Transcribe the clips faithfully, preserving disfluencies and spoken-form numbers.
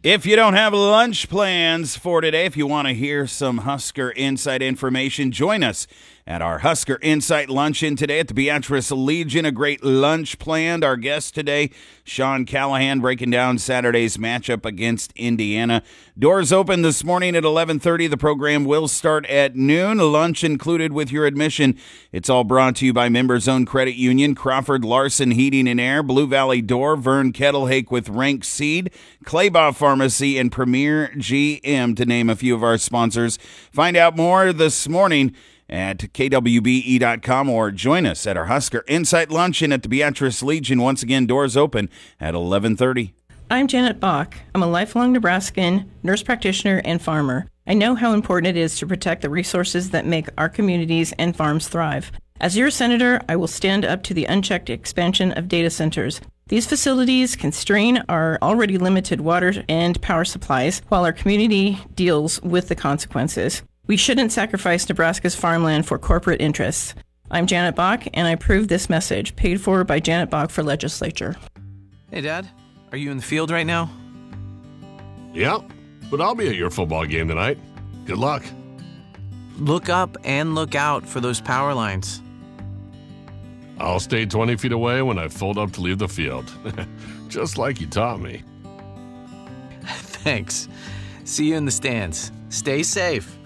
If you don't have lunch plans for today, if you want to hear some Husker Insight information, join us at our Husker Insight Luncheon today at the Beatrice Legion. A great lunch planned. Our guest today, Sean Callahan, breaking down Saturday's matchup against Indiana. Doors open this morning at eleven thirty. The program will start at noon. Lunch included with your admission. It's all brought to you by Members Owned Credit Union, Crawford Larson Heating and Air, Blue Valley Door, Vern Kettlehake with Rank Seed, Claybaugh Pharmacy, and Premier G M, to name a few of our sponsors. Find out more this morning at K W B E dot com or join us at our Husker Insight Luncheon at the Beatrice Legion. Once again, doors open at eleven thirty. I'm Janet Bach. I'm a lifelong Nebraskan, nurse practitioner, and farmer. I know how important it is to protect the resources that make our communities and farms thrive. As your senator, I will stand up to the unchecked expansion of data centers. These facilities constrain our already limited water and power supplies while our community deals with the consequences. We shouldn't sacrifice Nebraska's farmland for corporate interests. I'm Janet Bach, and I approve this message, paid for by Janet Bach for Legislature. Hey, Dad. Are you in the field right now? Yeah, but I'll be at your football game tonight. Good luck. Look up and look out for those power lines. I'll stay twenty feet away when I fold up to leave the field. Just like you taught me. Thanks. See you in the stands. Stay safe.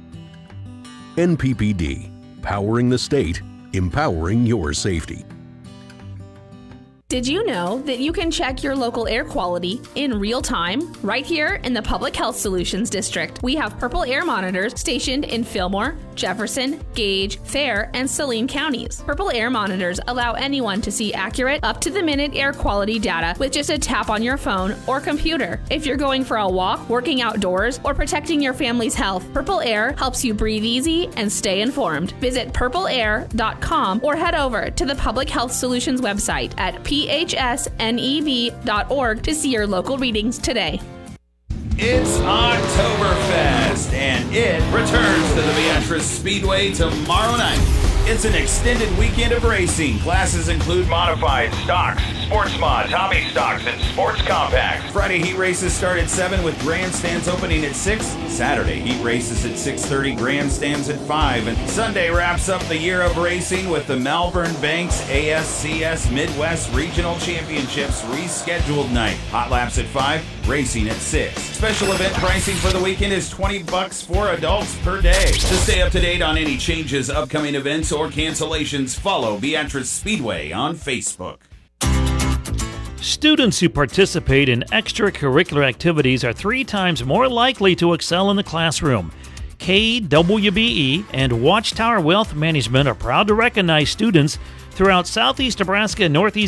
N P P D, powering the state, empowering your safety. Did you know that you can check your local air quality in real time right here in the Public Health Solutions District? We have Purple Air monitors stationed in Fillmore, Jefferson, Gage, Fair, and Saline counties. Purple Air monitors allow anyone to see accurate, up-to-the-minute air quality data with just a tap on your phone or computer. If you're going for a walk, working outdoors, or protecting your family's health, Purple Air helps you breathe easy and stay informed. Visit purple air dot com or head over to the Public Health Solutions website at p h s n e v dot org to see your local readings today. It's Oktoberfest, and it returns to the Beatrice Speedway tomorrow night. It's an extended weekend of racing. Classes include modified, stocks, sports mods, hobby stocks, and sports compacts. Friday heat races start at seven with grandstands opening at six. Saturday heat races at six thirty, grandstands at five. And Sunday wraps up the year of racing with the Malvern Banks A S C S Midwest Regional Championships rescheduled night. Hot laps at five, racing at six. Special event pricing for the weekend is twenty bucks for adults per day. To stay up to date on any changes, upcoming events, or cancellations, follow Beatrice Speedway on Facebook. Students who participate in extracurricular activities are three times more likely to excel in the classroom. K W B E and Watchtower Wealth Management are proud to recognize students throughout Southeast Nebraska and Northeast